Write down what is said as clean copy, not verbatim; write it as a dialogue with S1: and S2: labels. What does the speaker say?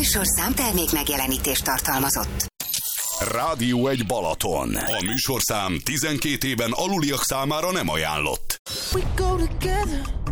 S1: műsorszám termék megjelenítést tartalmazott.
S2: Rádió 1 Balaton. A műsorszám 12 éven aluliak számára nem ajánlott.
S3: We go together.